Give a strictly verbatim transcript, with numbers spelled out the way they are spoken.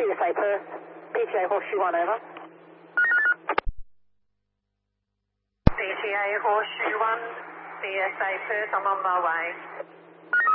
C S A Perth, P T A Horseshoe one, over. P T A Horseshoe one, C S A Perth, I'm on my way.